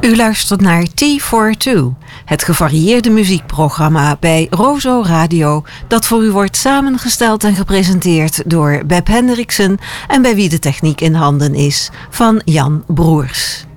U luistert naar T42, het gevarieerde muziekprogramma bij Rozo Radio, dat voor u wordt samengesteld en gepresenteerd door Beb Hendriksen en bij wie de techniek in handen is van Jan Broers.